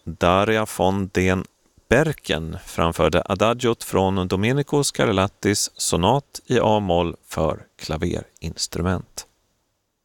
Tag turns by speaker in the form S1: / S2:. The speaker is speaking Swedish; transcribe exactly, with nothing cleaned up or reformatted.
S1: Daria von den Berken framförde adagiot från Domenico Scarlattis sonat i A-moll för klaverinstrument.